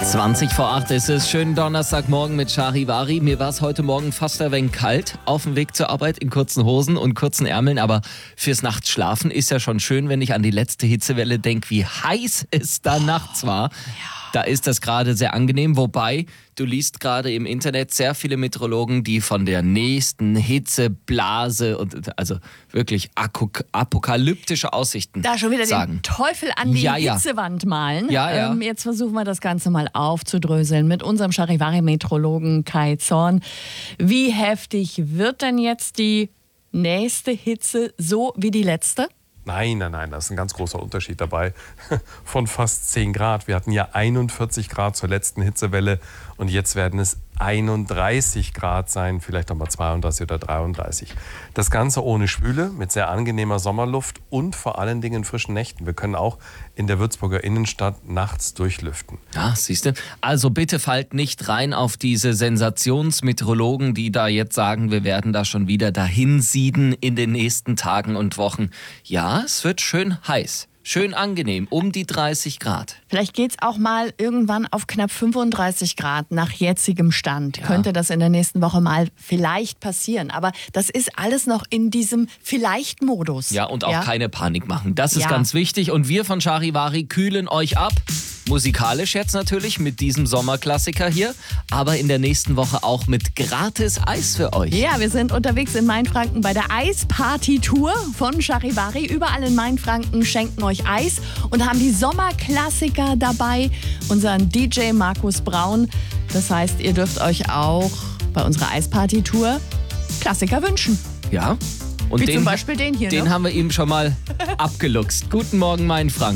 20 vor 8 ist es. Schönen Donnerstagmorgen mit Charivari. Mir war es heute Morgen fast ein wenig kalt auf dem Weg zur Arbeit in kurzen Hosen und kurzen Ärmeln. Aber fürs Nachtschlafen ist ja schon schön, wenn ich an die letzte Hitzewelle denke, wie heiß es da nachts war. Da ist das gerade sehr angenehm. Wobei, du liest gerade im Internet sehr viele Meteorologen, die von der nächsten Hitzeblase und also wirklich apokalyptische Aussichten Da schon wieder sagen. Den Teufel an die Hitzewand malen. Ja. Jetzt versuchen wir das Ganze mal aufzudröseln mit unserem Charivari-Meteorologen Kai Zorn. Wie heftig wird denn jetzt die nächste Hitze so wie die letzte? Nein, da ist ein ganz großer Unterschied dabei. Von fast 10 Grad. Wir hatten ja 41 Grad zur letzten Hitzewelle und jetzt werden es 31 Grad sein, vielleicht nochmal 32 oder 33. Das Ganze ohne Schwüle, mit sehr angenehmer Sommerluft und vor allen Dingen frischen Nächten. Wir können auch in der Würzburger Innenstadt nachts durchlüften. Ja, siehst du. Also bitte fallt nicht rein auf diese Sensationsmeteorologen, die da jetzt sagen, wir werden da schon wieder dahin sieden in den nächsten Tagen und Wochen. Ja, es wird schön heiß. Schön angenehm, um die 30 Grad. Vielleicht geht's auch mal irgendwann auf knapp 35 Grad nach jetzigem Stand. Ja. Könnte das in der nächsten Woche mal vielleicht passieren. Aber das ist alles noch in diesem Vielleicht-Modus. Ja, und auch keine Panik machen. Das ist ganz wichtig. Und wir von Charivari kühlen euch ab. Musikalisch jetzt natürlich mit diesem Sommerklassiker hier, aber in der nächsten Woche auch mit gratis Eis für euch. Ja, wir sind unterwegs in Mainfranken bei der Eisparty-Tour von Charivari. Überall in Mainfranken schenken euch Eis und haben die Sommerklassiker dabei, unseren DJ Markus Braun. Das heißt, ihr dürft euch auch bei unserer Eisparty-Tour Klassiker wünschen. Ja. Und wie zum Beispiel den hier. Den haben wir eben schon mal abgeluchst. Guten Morgen, Mainfranken.